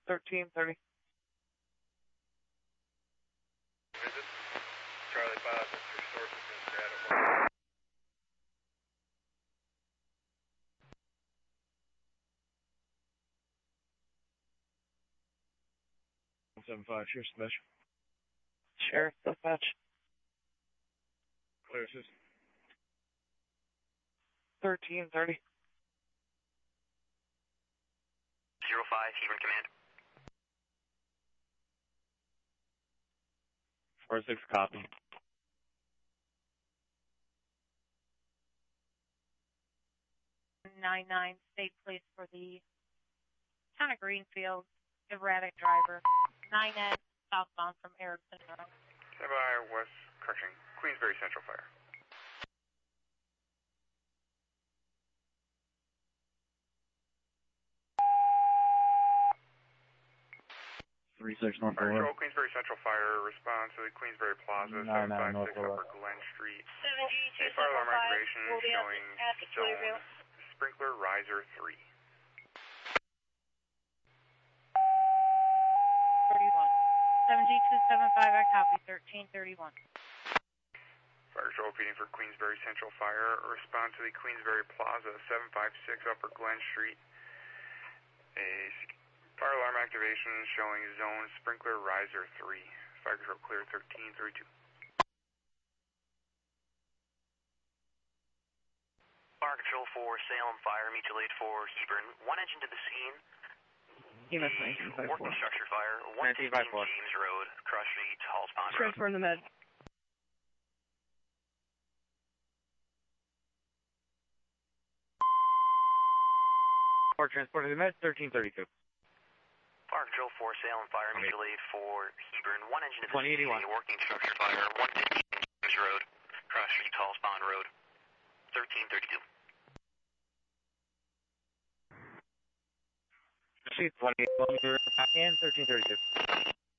1330. Visit. Charlie 5, Mr. Source has been data. 175, Sheriff Dispatch. Sheriff Dispatch. Clear assist. 1330. 05, Hebron Command. 46, copy. 99 State Police for the Town of Greenfield, erratic driver. 9N southbound from Erickson Road. Stand by, West, correction, Queensbury Central Fire. 36, North Fire Aurora. Control, Queensbury Central Fire, response to the Queensbury Plaza, 756 Upper Glen Street. 7G275 A fire alarm activation will be showing at the zone sprinkler riser 3. 31. 7G275, I copy, 1331. Fire Control repeating for Queensbury Central Fire, response to the Queensbury Plaza, 756 Upper Glen Street. A fire alarm activation showing zone sprinkler riser 3. Fire Control clear 1332. Fire Control for Salem Fire, mutual aid for Hebron. One engine to the scene. EMS Working 1954. structure fire, 115 James Road, Cross Street, Halls Pond Road. Transfer in the med. Or transport to the med, 1332. Fire Control for Salem Fire, mutual aid for Hebron. One engine to the 2081. scene. Working structure fire, 115 James Road, Cross Street, Halls Pond Road. 1332. Sheet 20 and 1332.